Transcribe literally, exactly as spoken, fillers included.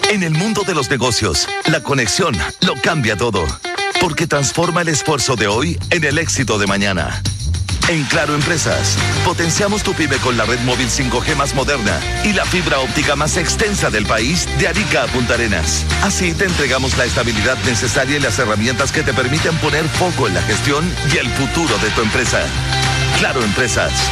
En el mundo de los negocios, la conexión lo cambia todo, porque transforma el esfuerzo de hoy en el éxito de mañana. En Claro Empresas, potenciamos tu pyme con la red móvil cinco G más moderna y la fibra óptica más extensa del país, de Arica a Punta Arenas. Así te entregamos la estabilidad necesaria y las herramientas que te permiten poner foco en la gestión y el futuro de tu empresa. Claro Empresas.